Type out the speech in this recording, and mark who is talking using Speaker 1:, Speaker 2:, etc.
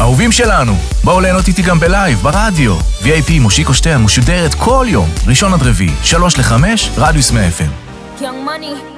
Speaker 1: אהובים שלנו, בואו ליהנות איתי גם בלייב, ברדיו. VIP מושיקו שטרן משודרת כל יום, ראשון עד רביעי, 3 ל-5, רדיוס 100 FM.
Speaker 2: Young Money